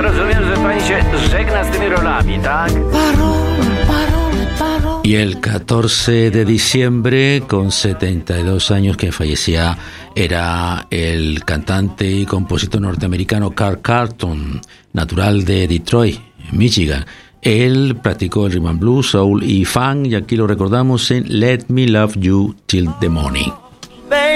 rozumiem, że pani się żegna z tymi rolami, tak? Y el 14 de diciembre, con 72 años que fallecía, era el cantante y compositor norteamericano Carl Carlton, natural de Detroit, Michigan. Él practicó el rhythm and blues, soul y funk, y aquí lo recordamos en Let Me Love You Till the Morning.